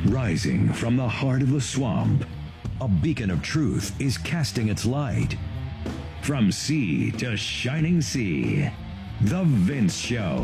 Rising from the heart of the swamp, a beacon of truth is casting its light. From sea to shining sea, The Vince Show.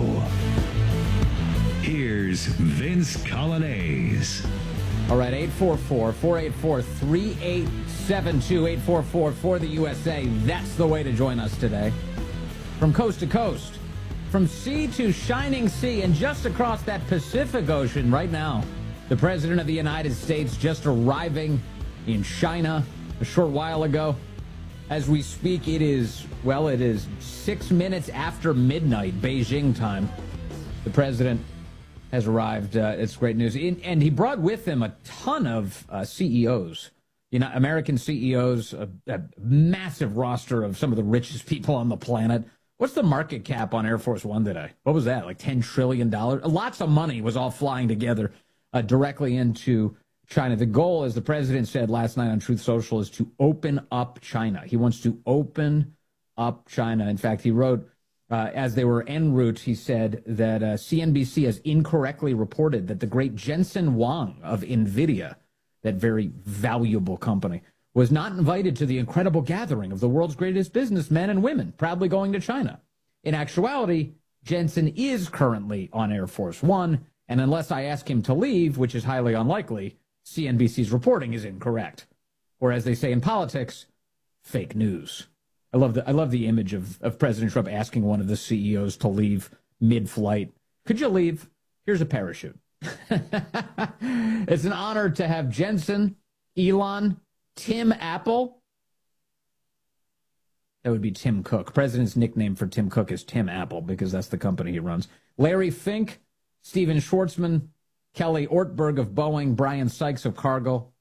Here's Vince Coglianese. All right, 844-484-3872, 844 for the USA. That's the way to join us today. From coast to coast, from sea to shining sea, and just across that Pacific Ocean right now, the President of the United States just arriving in China a short while ago. As we speak, it is 6 minutes after midnight, Beijing time. The President has arrived. It's great news. And he brought with him a ton of CEOs, American CEOs, a massive roster of some of the richest people on the planet. What's the market cap on Air Force One today? What was that, like $10 trillion? Lots of money was all flying together directly into China. The goal, as the president said last night on Truth Social, is to open up China. He wants to open up China. In fact, he wrote, as they were en route, he said that CNBC has incorrectly reported that the great Jensen Huang of NVIDIA, that very valuable company, was not invited to the incredible gathering of the world's greatest businessmen and women, proudly going to China. In actuality, Jensen is currently on Air Force One, and unless I ask him to leave, which is highly unlikely, CNBC's reporting is incorrect. Or as they say in politics, fake news. I love the image of President Trump asking one of the CEOs to leave mid-flight. Could you leave? Here's a parachute. It's an honor to have Jensen, Elon, Tim Apple. That would be Tim Cook. President's nickname for Tim Cook is Tim Apple because that's the company he runs. Larry Fink, Steven Schwartzman, Kelly Ortberg of Boeing, Brian Sykes of Cargill,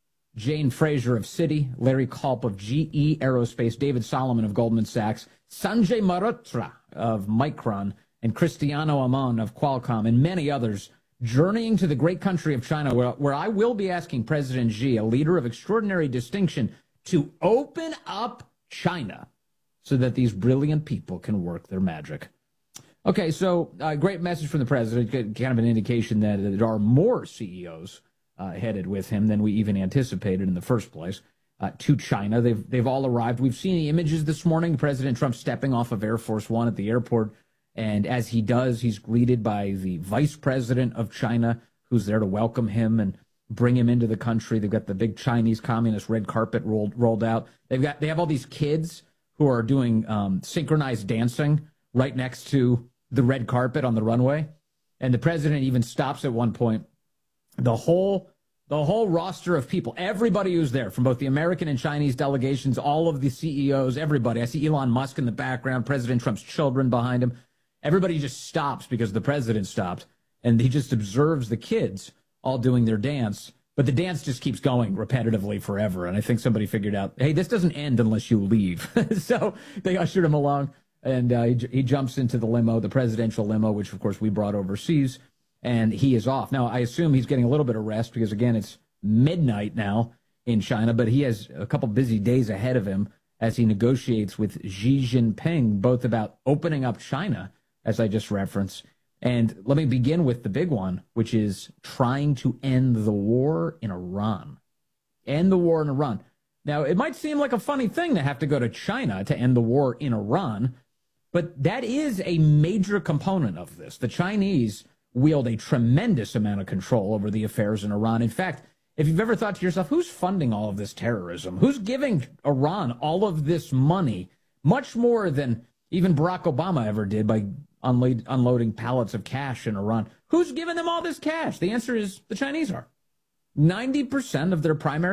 Jane Fraser of Citi, Larry Culp of GE Aerospace, David Solomon of Goldman Sachs, Sanjay Mehrotra of Micron, and Cristiano Amon of Qualcomm, and many others journeying to the great country of China, where I will be asking President Xi, a leader of extraordinary distinction, to open up China so that these brilliant people can work their magic. Okay, so great message from the president, kind of an indication that there are more CEOs headed with him than we even anticipated in the first place to China. They've all arrived. We've seen the images this morning, President Trump stepping off of Air Force One at the airport, and as he does, he's greeted by the vice president of China, who's there to welcome him and bring him into the country. They've got the big Chinese communist red carpet rolled out. They have all these kids who are doing synchronized dancing right next to the red carpet on the runway. And the president even stops at one point. The whole roster of people, everybody who's there, from both the American and Chinese delegations, all of the CEOs, everybody. I see Elon Musk in the background, President Trump's children behind him. Everybody just stops because the president stopped, and he just observes the kids all doing their dance. But the dance just keeps going repetitively forever. And I think somebody figured out, hey, this doesn't end unless you leave. So they ushered him along. And he jumps into the limo, the presidential limo, which, of course, we brought overseas, and he is off. Now, I assume he's getting a little bit of rest because, again, it's midnight now in China, but he has a couple busy days ahead of him as he negotiates with Xi Jinping, both about opening up China, as I just referenced. And let me begin with the big one, which is trying to end the war in Iran. End the war in Iran. Now, it might seem like a funny thing to have to go to China to end the war in Iran, but that is a major component of this. The Chinese wield a tremendous amount of control over the affairs in Iran. In fact, if you've ever thought to yourself, who's funding all of this terrorism? Who's giving Iran all of this money, much more than even Barack Obama ever did by unloading pallets of cash in Iran? Who's giving them all this cash? The answer is the Chinese are. 90% of their primary